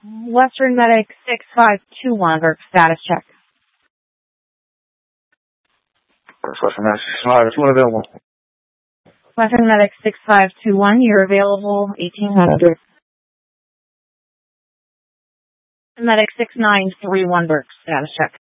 Western Medic 6521, work status check. Western Medic 6521 available. Western Medic 6521, you're available 1800. Medic 6931, work status check.